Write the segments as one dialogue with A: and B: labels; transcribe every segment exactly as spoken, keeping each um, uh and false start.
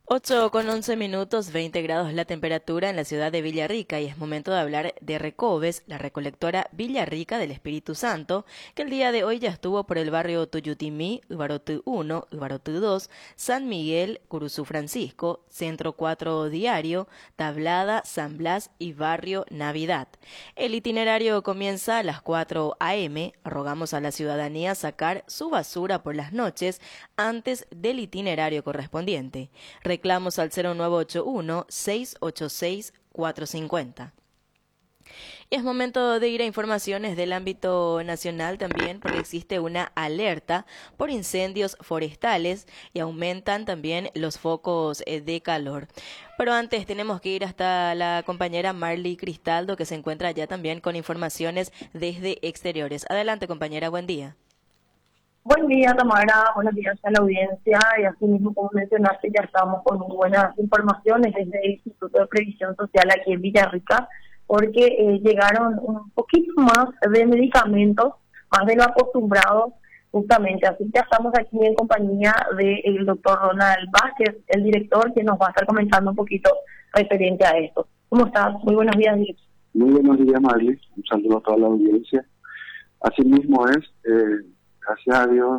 A: Ocho con once minutos, veinte grados la temperatura en la ciudad de Villarrica y es momento de hablar de Recobes, la recolectora Villarrica del Espíritu Santo, que el día de hoy ya estuvo por el barrio Tuyutimí, Ubarotú uno, Ubarotú dos, San Miguel, Curuzú Francisco, Centro cuatro Diario, Tablada, San Blas y Barrio Navidad. El itinerario comienza a las cuatro a eme. Rogamos a la ciudadanía sacar su basura por las noches antes del itinerario correspondiente. Reclamos al cero nueve ocho uno, seis ocho seis, cuatro cinco cero. Y es momento de ir a informaciones del ámbito nacional también, porque existe una alerta por incendios forestales y aumentan también los focos eh, de calor. Pero antes tenemos que ir hasta la compañera Marley Cristaldo, que se encuentra allá también con informaciones desde exteriores. Adelante, compañera, buen día.
B: Buen día, Tamara. Buenos días a la audiencia. Y así mismo, como mencionaste, ya estamos con muy buenas informaciones desde el Instituto de Previsión Social aquí en Villarrica, porque eh, llegaron un poquito más de medicamentos, más de lo acostumbrado, justamente. Así que estamos aquí en compañía del doctor Ronald Vázquez, el director, que nos va a estar comentando un poquito referente a esto. ¿Cómo estás? Muy buenos días, director.
C: Muy buenos días, Marley. Un saludo a toda la audiencia. Así mismo es. Eh, Gracias a Dios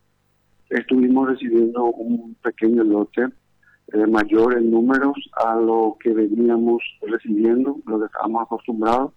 C: estuvimos recibiendo un pequeño lote eh, mayor en números a lo que veníamos recibiendo, lo que estábamos acostumbrados,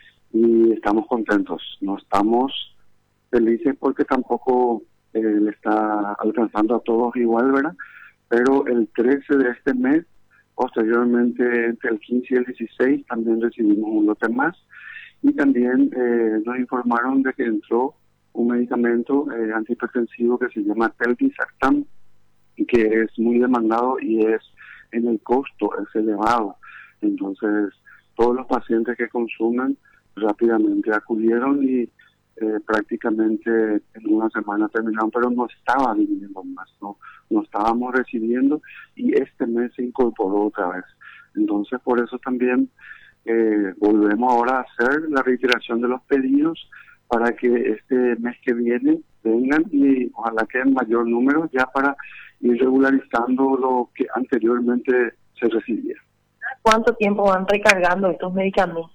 C: y estamos contentos. No estamos felices porque tampoco eh, le está alcanzando a todos igual, ¿verdad? Pero el trece de este mes, posteriormente entre el quince y el dieciséis, también recibimos un lote más, y también eh, nos informaron de que entró un medicamento eh, antihipertensivo que se llama Telmisartán, que es muy demandado y es en el costo es elevado. Entonces todos los pacientes que consumen rápidamente acudieron y eh, prácticamente en una semana terminaron, pero no estaba viniendo más, no no estábamos recibiendo, y este mes se incorporó otra vez. Entonces por eso también eh, volvemos ahora a hacer la reiteración de los pedidos para que este mes que viene vengan y ojalá que en mayor número, ya para ir regularizando lo que anteriormente se recibía.
B: ¿Cuánto tiempo van recargando estos medicamentos?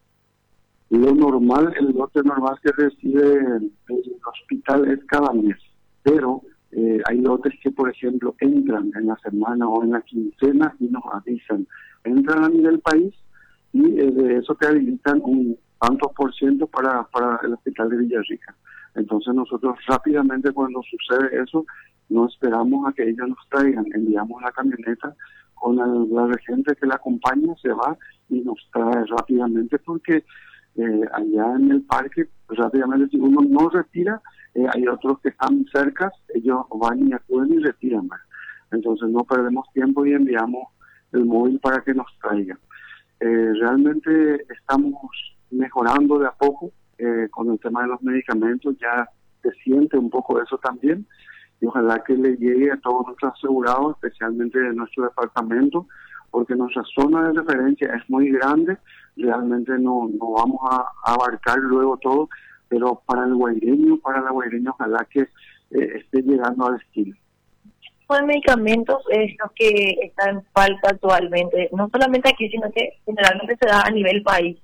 C: Lo normal, el lote normal que recibe el hospital es cada mes, pero eh, hay lotes que, por ejemplo, entran en la semana o en la quincena y nos avisan. Entran a nivel país y eh, de eso te habilitan un tantos por ciento para, para el hospital de Villarrica. Entonces nosotros rápidamente, cuando sucede eso, no esperamos a que ellos nos traigan, enviamos la camioneta con el, la regente que la acompaña, se va y nos trae rápidamente, porque eh, allá en el parque, pues, rápidamente si uno no retira, eh, hay otros que están cerca, ellos van y acuden y retiran más. Entonces no perdemos tiempo y enviamos el móvil para que nos traigan. Eh, realmente estamos mejorando de a poco eh, con el tema de los medicamentos, ya se siente un poco eso también, y ojalá que le llegue a todos nuestros asegurados, especialmente de nuestro departamento, porque nuestra zona de referencia es muy grande, realmente no, no vamos a, a abarcar luego todo, pero para el guaireño, para la guaireña, ojalá que eh, esté llegando al destino.
B: ¿Cuáles medicamentos es los que están en falta actualmente? No solamente aquí, sino que generalmente se da a nivel país.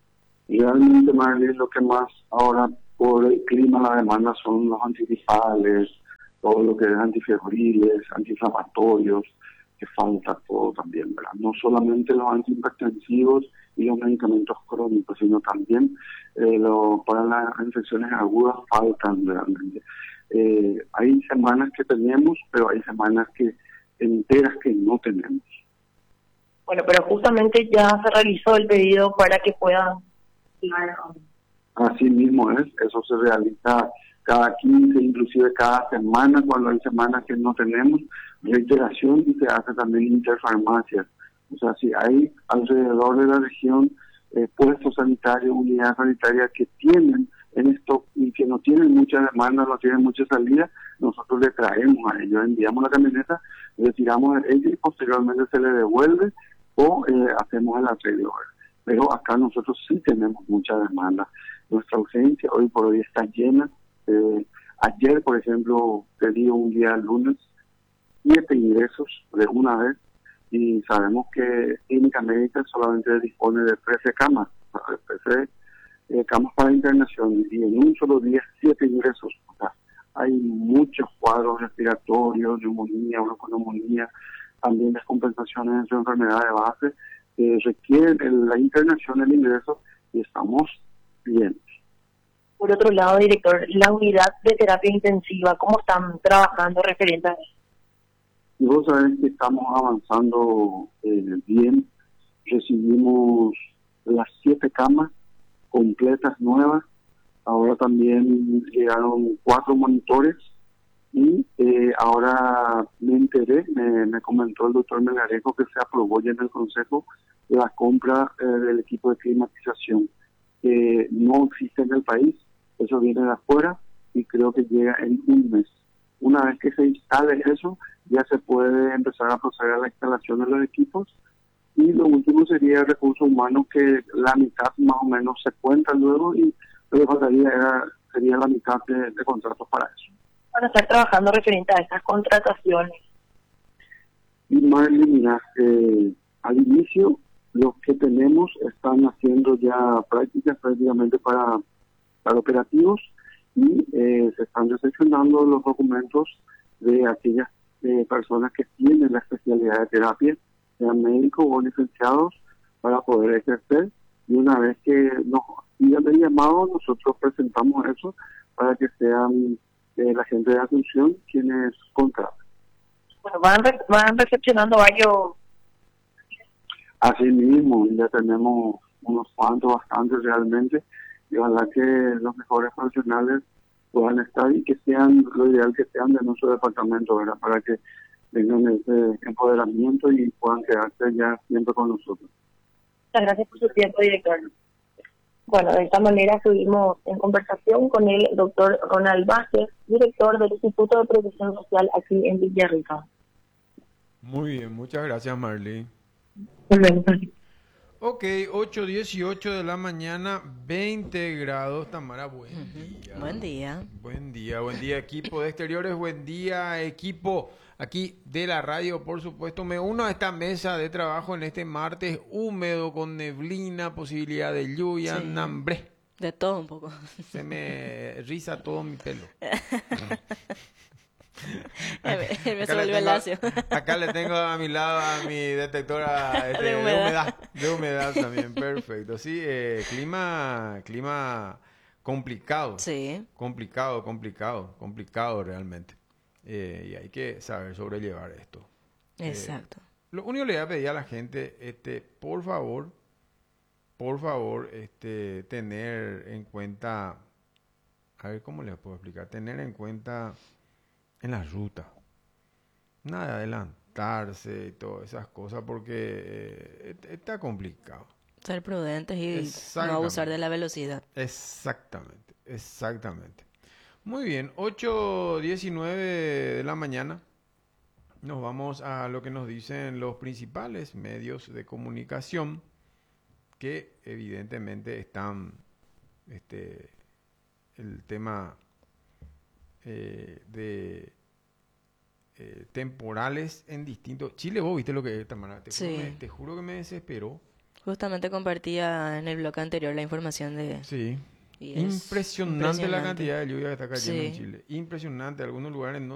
C: Realmente, Marley, lo que más ahora por el clima, la demanda son los antigripales, todo lo que es antifebriles, antiinflamatorios, que falta todo también, ¿verdad? No solamente los antihipertensivos y los medicamentos crónicos, sino también eh, lo, para las infecciones agudas faltan realmente. Eh, hay semanas que tenemos, pero hay semanas que enteras que no tenemos.
B: Bueno, pero justamente ya se realizó el pedido para que puedan... Claro.
C: Así mismo es, eso se realiza cada quince, inclusive cada semana, cuando hay semanas que no tenemos reiteración, y se hace también interfarmacias. O sea, si hay alrededor de la región eh, puestos sanitarios, unidades sanitarias que tienen en esto y que no tienen mucha demanda, no tienen mucha salida, nosotros le traemos a ellos, enviamos la camioneta, retiramos de ella y posteriormente se le devuelve o eh, hacemos el arreglo. Pero acá nosotros sí tenemos mucha demanda. Nuestra urgencia hoy por hoy está llena. Eh, ayer, por ejemplo, pedí un día lunes, siete ingresos de una vez y sabemos que Clínica Médica solamente dispone de trece camas, trece eh, camas para internación y en un solo día siete ingresos. O sea, hay muchos cuadros respiratorios, neumonía, bronconeumonía, también descompensaciones en su enfermedad de base que requieren el- la internación, el ingreso y estamos bien.
B: Por otro lado, director, la unidad de terapia intensiva, ¿cómo están trabajando referente a eso?
C: Y vos sabés que estamos avanzando eh, bien. Recibimos las siete camas completas nuevas. Ahora también llegaron cuatro monitores y eh, ahora me enteré, me, me comentó el doctor Melgarejo que se aprobó ya en el Consejo la compra eh, del equipo de climatización que no existe en el país. Eso viene de afuera y creo que llega en un mes. Una vez que se instale eso, ya se puede empezar a proceder a la instalación de los equipos. Y lo último sería el recurso humano, que la mitad más o menos se cuenta luego y lo que faltaría era, sería la mitad de, de contratos para eso.
B: Van a estar trabajando referente a estas contrataciones.
C: Y Marley, mira, eh, al inicio los que tenemos están haciendo ya prácticas prácticamente para, para operativos y eh, se están recepcionando los documentos de aquellas eh, personas que tienen la especialidad de terapia, sean médicos o licenciados, para poder ejercer. Y una vez que nos pidan el llamado, nosotros presentamos eso para que sean eh, la gente de Asunción quienes contraten.
B: Bueno, van, re- van recepcionando varios.
C: Así mismo, ya tenemos unos cuantos, bastantes realmente, y ojalá que los mejores profesionales puedan estar y que sean, lo ideal que sean de nuestro departamento, ¿verdad? Para que tengan ese empoderamiento y puedan quedarse ya siempre con nosotros.
B: Muchas gracias por su tiempo, director. Bueno, de esta manera estuvimos en conversación con el doctor Ronald Vázquez, director del Instituto de Previsión Social aquí en Villarrica.
D: Muy bien, muchas gracias, Marley.
B: Volvemos.
D: Ok, ocho dieciocho de la mañana, veinte grados. Tamara, buen día.
A: Buen día.
D: Buen día, buen día, equipo de exteriores, buen día, equipo aquí de la radio, por supuesto. Me uno a esta mesa de trabajo en este martes húmedo, con neblina, posibilidad de lluvia,
A: Sí.
D: nambre.
A: De todo un poco.
D: Se me riza todo mi pelo.
A: me me se
D: Acá le
A: volvió
D: tengo-
A: lacio.
D: Acá le tengo a mi lado a mi detectora este,
A: De
D: de,
A: humedad.
D: humedad. de humedad también, perfecto. Sí, eh, clima, clima complicado,
A: Sí.
D: complicado, complicado, complicado realmente. Eh, y hay que saber sobrellevar esto.
A: Exacto.
D: Lo único que le voy a pedir a la gente, este, por favor, por favor, este, tener en cuenta, a ver cómo les puedo explicar, tener en cuenta en la ruta. Nada de adelantarse y todas esas cosas porque eh, está complicado.
A: Ser prudentes y no
D: Exactamente.
A: abusar de la velocidad.
D: Exactamente, exactamente. Muy bien, ocho diecinueve de la mañana. Nos vamos a lo que nos dicen los principales medios de comunicación que evidentemente están, este, el tema eh, de eh, temporales en distintos... Chile, vos viste lo que es, Tamara. Te,
A: Sí.
D: juro, me, te juro que me desesperó.
A: Justamente compartía en el bloque anterior la información de...
D: Sí.
A: y es
D: Impresionante, la
A: impresionante.
D: cantidad de lluvia que está cayendo en
A: Sí.
D: Chile. Impresionante. Algunos lugares no